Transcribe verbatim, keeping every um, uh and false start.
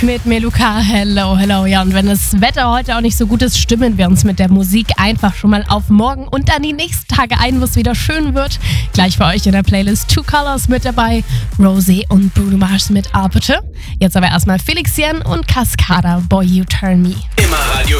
Mit Meluka, hello, hello. Ja, und wenn das Wetter heute auch nicht so gut ist, stimmen wir uns mit der Musik einfach schon mal auf morgen und dann die nächsten Tage ein, wo es wieder schön wird. Gleich für euch in der Playlist Two Colors mit dabei, Rosé und Bruno Mars mit Arbiter. Jetzt aber erstmal Felix Jen und Cascada, Boy You Turn Me. Immer Radio